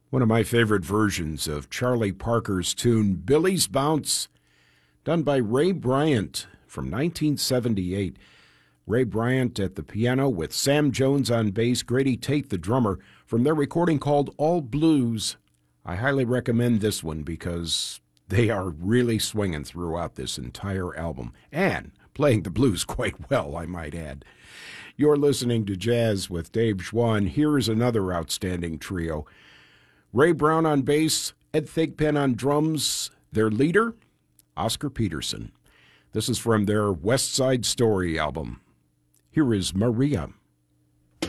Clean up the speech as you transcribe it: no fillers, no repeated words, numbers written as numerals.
One of my favorite versions of Charlie Parker's tune, Billy's Bounce, done by Ray Bryant from 1978. Ray Bryant at the piano with Sam Jones on bass, Grady Tate the drummer, from their recording called All Blues. I highly recommend this one because they are really swinging throughout this entire album, and playing the blues quite well, I might add. You're listening to Jazz with Dave Schwann. Here is another outstanding trio. Ray Brown on bass, Ed Thigpen on drums, their leader, Oscar Peterson. This is from their West Side Story album. Here is Maria.